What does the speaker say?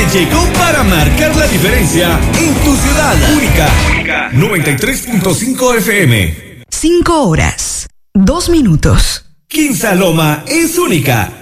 llegó para marcar la diferencia en tu ciudad. Única 93.5 FM. 5 horas, 2 minutos. Quinza Loma es única.